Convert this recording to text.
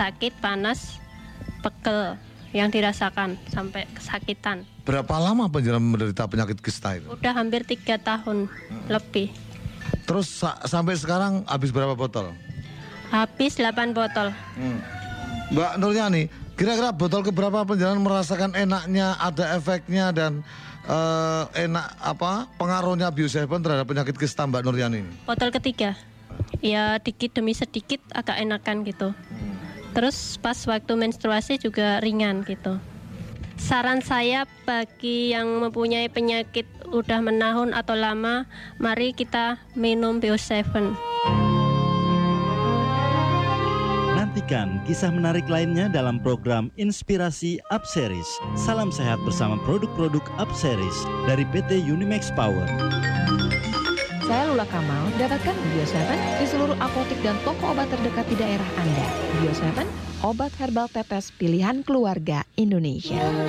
sakit, panas, pegel yang dirasakan sampai kesakitan. Berapa lama penjenengan menderita penyakit kista itu? Udah hampir 3 tahun lebih. Terus sampai sekarang habis berapa botol? Habis 8 botol. Mbak Nuryani, kira-kira botol keberapa penjenengan merasakan enaknya, ada efeknya dan enak pengaruhnya Bio7 terhadap penyakit kista Mbak Nuryani? Botol ketiga. Ya dikit demi sedikit agak enakan gitu. Terus pas waktu menstruasi juga ringan gitu. Saran saya bagi yang mempunyai penyakit udah menahun atau lama, mari kita minum Bio7. Nantikan kisah menarik lainnya dalam program Inspirasi Upseries. Salam sehat bersama produk-produk Upseries dari PT Unimax Power. Saya Lula Kamal, dapatkan Bio7 di seluruh apotek dan toko obat terdekat di daerah Anda. Bio7, obat herbal tetes pilihan keluarga Indonesia.